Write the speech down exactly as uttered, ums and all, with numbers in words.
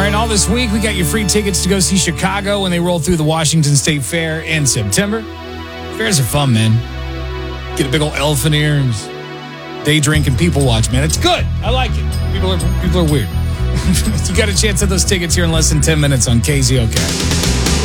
right, all this week, we got your free tickets to go see Chicago when they roll through the Washington State Fair in September. Fairs are fun, man. Get a big old elephant ears, day drink, and people watch, man. It's good. I like it. People are, people are weird. You got a chance at those tickets here in less than ten minutes on K Z O K.